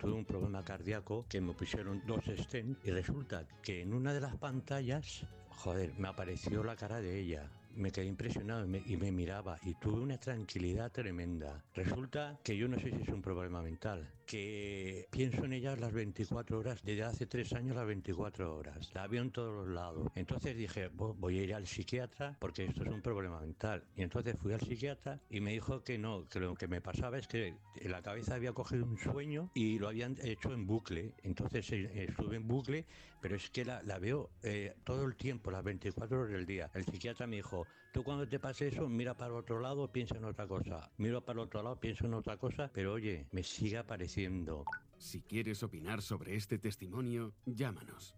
tuve un problema cardíaco que me pusieron 2 stents y resulta que en una de las pantallas, joder, me apareció la cara de ella. Me quedé impresionado y me miraba y tuve una tranquilidad tremenda. Resulta que yo no sé si es un problema mental, que pienso en ella las 24 horas, desde hace 3 años las 24 horas. La veo en todos los lados. Entonces dije, voy a ir al psiquiatra porque esto es un problema mental. Y entonces fui al psiquiatra y me dijo que no, que lo que me pasaba es que en la cabeza había cogido un sueño y lo habían hecho en bucle. Entonces estuve en bucle, pero es que la veo todo el tiempo, las 24 horas del día. El psiquiatra me dijo, tú cuando te pase eso, mira para el otro lado, piensa en otra cosa. Miro para el otro lado, pienso en otra cosa, pero oye, me sigue apareciendo. Si quieres opinar sobre este testimonio, llámanos.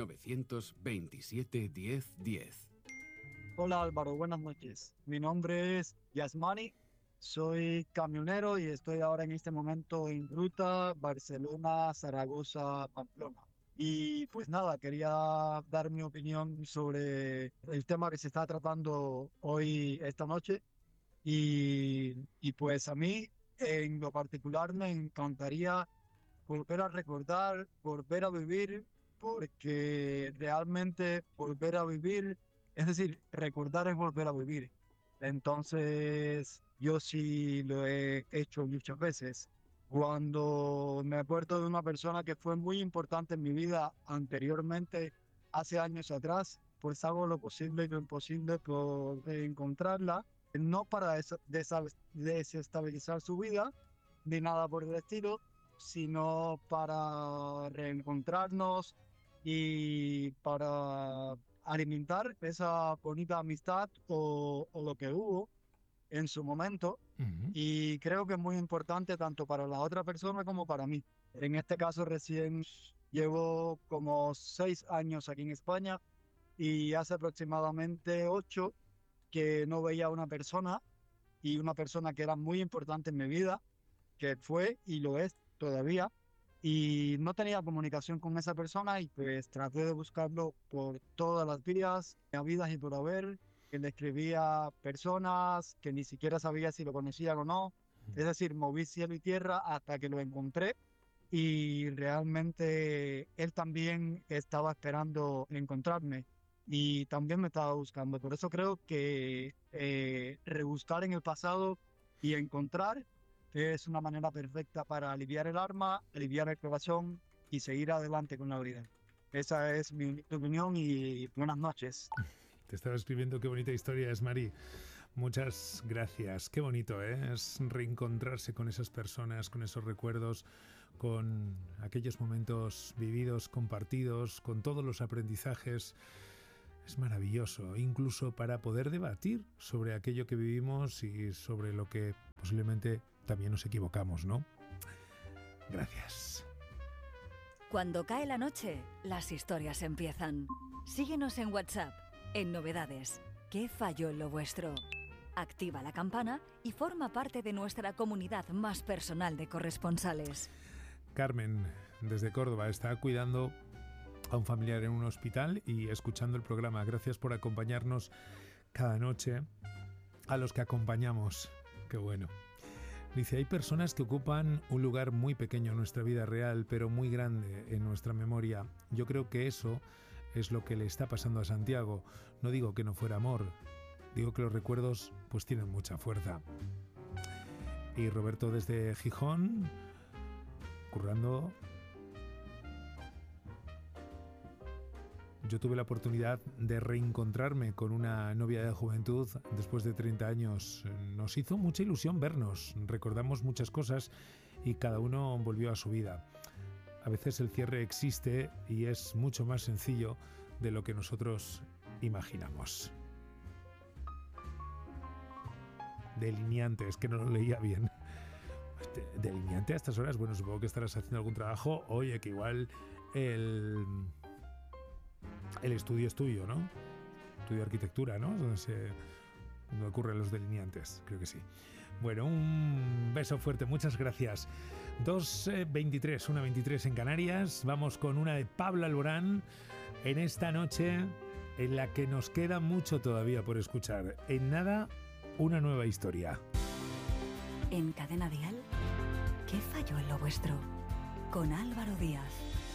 927 10 10. Hola Álvaro, buenas noches. Mi nombre es Yasmani, soy camionero y estoy ahora en este momento en ruta Barcelona, Zaragoza, Pamplona. Y pues nada, quería dar mi opinión sobre el tema que se está tratando hoy, esta noche. Y pues a mí, en lo particular, me encantaría volver a recordar, volver a vivir, porque realmente volver a vivir, es decir, recordar es volver a vivir. Entonces, yo sí lo he hecho muchas veces. Cuando me acuerdo de una persona que fue muy importante en mi vida anteriormente, hace años atrás, pues hago lo posible y lo imposible por encontrarla, no para desestabilizar su vida, ni nada por el estilo, sino para reencontrarnos y para alimentar esa bonita amistad o lo que hubo en su momento. Uh-huh. Y creo que es muy importante tanto para la otra persona como para mí. En este caso recién llevo como 6 años aquí en España y hace aproximadamente 8 que no veía a una persona, y una persona que era muy importante en mi vida, que fue y lo es todavía, y no tenía comunicación con esa persona y pues traté de buscarlo por todas las vías, habidas y por haber, que le escribía personas que ni siquiera sabía si lo conocían o no, es decir, moví cielo y tierra hasta que lo encontré y realmente él también estaba esperando encontrarme y también me estaba buscando. Por eso creo que rebuscar en el pasado y encontrar es una manera perfecta para aliviar el alma, aliviar el corazón y seguir adelante con la vida. Esa es mi opinión y buenas noches. Te estaba escribiendo qué bonita historia es, Mari. Muchas gracias. Qué bonito, ¿eh? Es reencontrarse con esas personas, con esos recuerdos, con aquellos momentos vividos, compartidos, con todos los aprendizajes. Es maravilloso, incluso para poder debatir sobre aquello que vivimos y sobre lo que posiblemente también nos equivocamos, ¿no? Gracias. Cuando cae la noche, las historias empiezan. Síguenos en WhatsApp, en Novedades. ¿Qué falló en lo vuestro? Activa la campana y forma parte de nuestra comunidad más personal de corresponsales. Carmen, desde Córdoba, está cuidando a un familiar en un hospital y escuchando el programa. Gracias por acompañarnos cada noche, a los que acompañamos. Qué bueno. Dice, hay personas que ocupan un lugar muy pequeño en nuestra vida real, pero muy grande en nuestra memoria. Yo creo que eso es lo que le está pasando a Santiago. No digo que no fuera amor, digo que los recuerdos pues tienen mucha fuerza. Y Roberto desde Gijón, currando. Yo tuve la oportunidad de reencontrarme con una novia de juventud después de 30 años. Nos hizo mucha ilusión vernos, recordamos muchas cosas y cada uno volvió a su vida. A veces el cierre existe y es mucho más sencillo de lo que nosotros imaginamos. Delineante, es que no lo leía bien. Delineante a estas horas, bueno, supongo que estarás haciendo algún trabajo. Oye, que igual el estudio es tuyo, ¿no? Estudio de arquitectura, ¿no? Donde ocurren los delineantes, creo que sí. Bueno, un beso fuerte, muchas gracias. 2:23, 1:23 en Canarias. Vamos con una de Pablo Alborán en esta noche en la que nos queda mucho todavía por escuchar. En nada, una nueva historia. En Cadena Dial, ¿qué falló en lo vuestro? con Álvaro Díaz.